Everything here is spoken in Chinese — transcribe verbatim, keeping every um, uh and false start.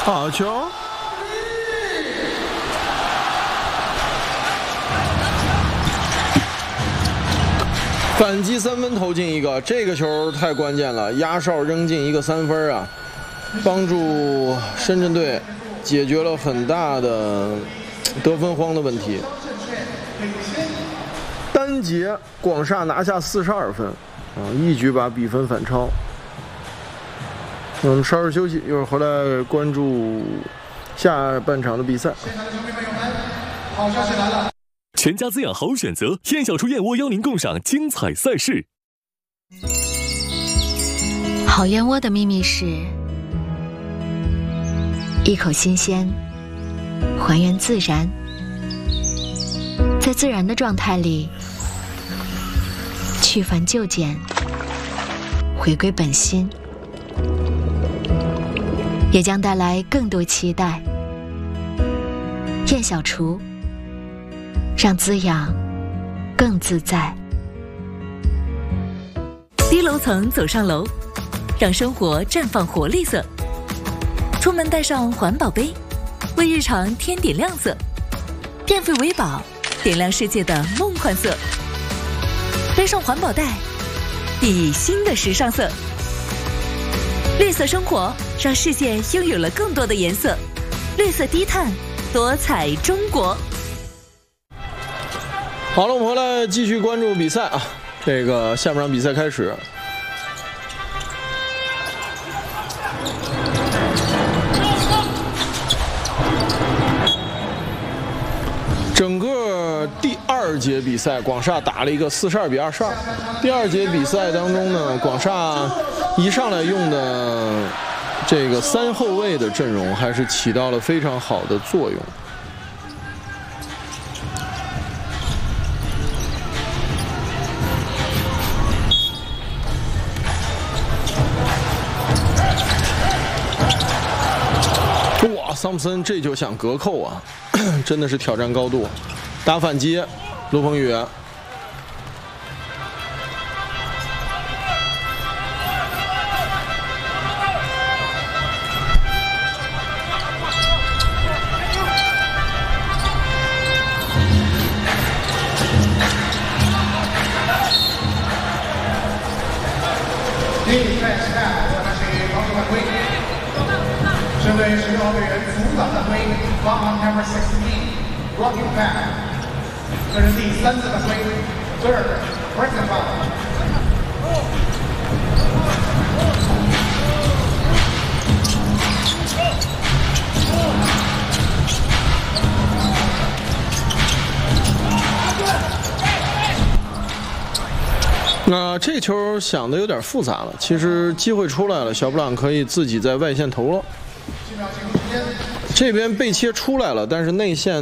好球！反击三分投进一个，这个球太关键了，压哨扔进一个三分啊，帮助深圳队解决了很大的得分荒的问题。单节广厦拿下四十二分啊，一举把比分反超。我们稍事休息，一会儿回来关注下半场的比赛。 现场的球迷朋友们，好消息来了！ 全家滋养好选择，燕小厨燕窝邀您共赏精彩赛事。 好燕窝的秘密是一口新鲜，还原自然，在自然的状态里去繁就简，回归本心，也将带来更多期待。燕小厨，让滋养更自在。 低楼层走上楼，让生活绽放活力色。出门带上环保杯，为日常添点亮色。电费维宝，点亮世界的梦幻色。背上环保袋，熠熠新的时尚色。绿色生活，让世界拥有了更多的颜色。绿色低碳，多彩中国。 好了，我们回来继续关注比赛啊。这个下半场比赛开始，整个第二节比赛，广厦打了一个四十二比二十二。第二节比赛当中呢，广厦一上来用的这个三后卫的阵容还是起到了非常好的作用。哇，桑普森这就想隔扣啊，真的是挑战高度。打反击，卢鹏宇。 针对十六号队员阻挡犯规 ，Foul on number sixteen, blocking foul。这是第三次犯规 ，third personal foul。 那这球想的有点复杂了，其实机会出来了，小布朗可以自己在外线投了。这边被切出来了，但是内线